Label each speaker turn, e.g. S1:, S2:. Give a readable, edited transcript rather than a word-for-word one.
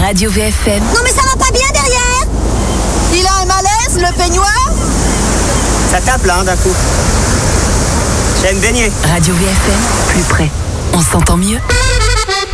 S1: Radio VFM.
S2: Non mais ça va pas bien derrière.
S3: Il a un malaise, le peignoir?
S4: Ça tape là, d'un coup. J'ai me baigner.
S1: Radio VFM, plus près. On s'entend mieux.